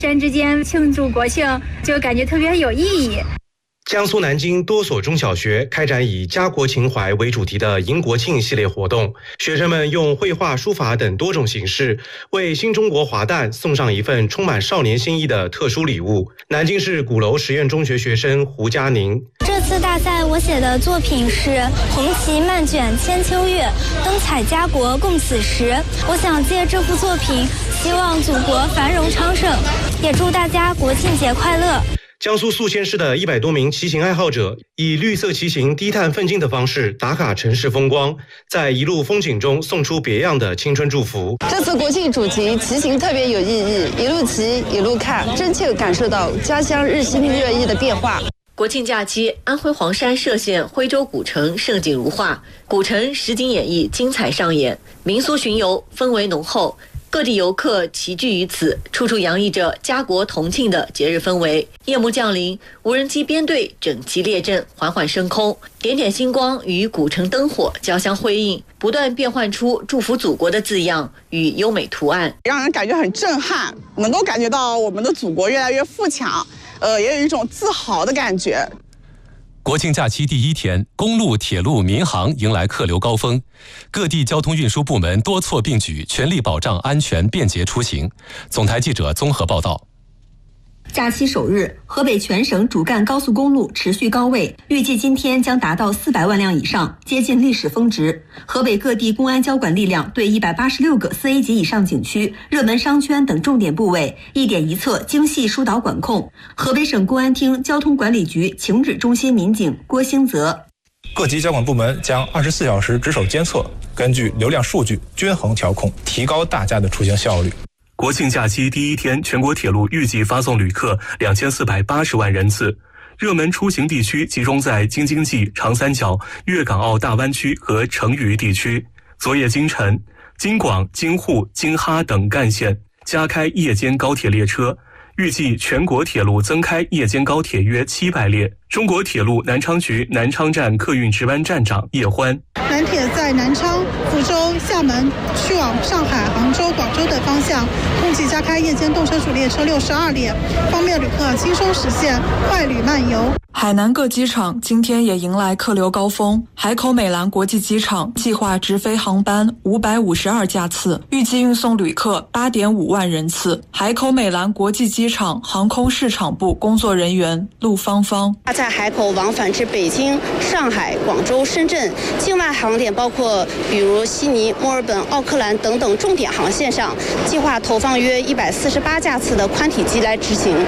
人之间庆祝国庆，就感觉特别有意义。 江苏南京多所中小学开展以家国情怀为主题的迎国庆系列活动，学生们用绘画、书法等多种形式，为新中国华诞送上一份充满少年心意的特殊礼物。南京市鼓楼实验中学学生胡佳宁： 这次大赛我写的作品是红旗漫卷千秋月，灯彩家国共此时。我想借这幅作品，希望祖国繁荣昌盛，也祝大家国庆节快乐。 江苏宿迁市的100多名骑行爱好者以绿色骑行低碳奋进的方式打卡城市风光，在一路风景中送出别样的青春祝福。 这次国庆主题骑行特别有意义，一路骑一路看，真切感受到家乡日新月异的变化。 国庆假期，安徽黄山歙县徽州古城盛景如画，古城实景演绎精彩上演，民俗巡游氛围浓厚。各地游客齐聚于此，处处洋溢着家国同庆的节日氛围。夜幕降临，无人机编队整齐列阵，缓缓升空，点点星光与古城灯火交相辉映，不断变换出祝福祖国的字样与优美图案， 让人感觉很震撼，能够感觉到我们的祖国越来越富强，也有一种自豪的感觉。 国庆假期第一天，公路、铁路、民航迎来客流高峰，各地交通运输部门多措并举，全力保障安全便捷出行。总台记者综合报道。 假期首日，河北全省主干高速公路持续高位，预计今天将达到400万辆以上，接近历史峰值。河北各地公安交管力量对186个4A 级以上景区、热门商圈等重点部位一点一策精细疏导管控。河北省公安厅交通管理局情指中心民警郭兴泽： 各级交管部门将24小时值守监测，根据流量数据均衡调控，提高大家的出行效率。 国庆假期第一天，全国铁路预计发送旅客2480万人次。热门出行地区集中在京津冀、长三角、粤港澳大湾区和成渝地区。昨夜今晨，京广、京沪、京哈等干线加开夜间高铁列车，预计全国铁路增开夜间高铁约700列。中国铁路南昌局南昌站客运值班站长叶欢： 南铁在南昌、福州、厦门去往上海、杭州、广州等方向，共计加开夜间动车主列车62列，方便旅客轻松实现快旅慢游。 海南各机场今天也迎来客流高峰，海口美兰国际机场计划直飞航班552架次，预计运送旅客8.5万人次。海口美兰国际机场航空市场部工作人员陆芳芳： 在海口往返至北京、上海、广州、深圳境外航点，包括比如悉尼、墨尔本、奥克兰等等重点航线上，计划投放约148架次的宽体机来执行。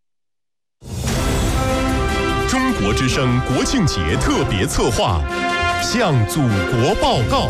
中国之声国庆节特别策划，向祖国报告。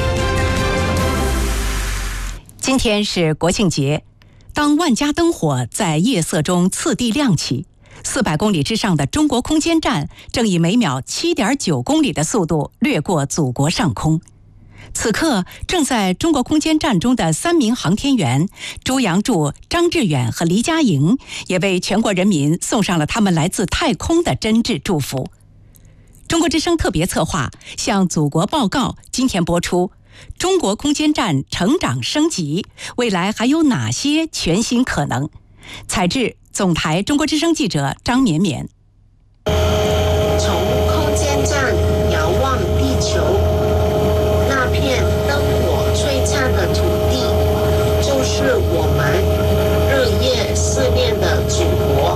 今天是国庆节，当万家灯火在夜色中次第亮起，400公里之上的中国空间站正以每秒7.9公里的速度掠过祖国上空。此刻，正在中国空间站中的3名航天员朱杨柱、张志远和黎佳莹，也为全国人民送上了他们来自太空的真挚祝福。中国之声特别策划向祖国报告，今天播出中国空间站成长升级，未来还有哪些全新可能？采制总台中国之声记者张绵绵。 从空间站遥望地球，那片灯火璀璨的土地，就是我们日夜思念的祖国。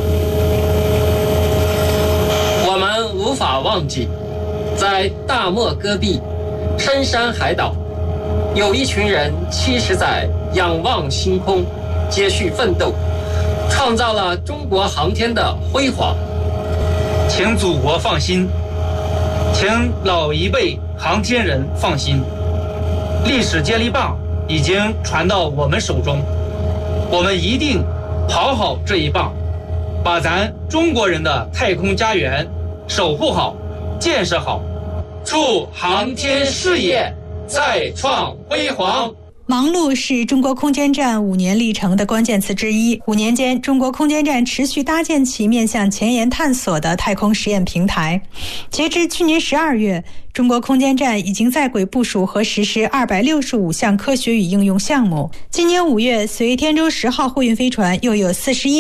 我们无法忘记，在大漠戈壁、深山海岛，有一群人栖息在仰望星空，接续奋斗，创造了中国航天的辉煌。 请祖国放心，请老一辈航天人放心，历史接力棒已经传到我们手中，我们一定跑好这一棒，把咱中国人的太空家园守护好、建设好，祝航天事业再创辉煌。 忙碌是中国空间站5年历程的关键词之一。5年间，中国空间站持续搭建起面向前沿探索的太空实验平台。截至去年12月，中国空间站已经在轨部署和实施265项科学与应用项目。今年5月，随天舟10号货运飞船又有41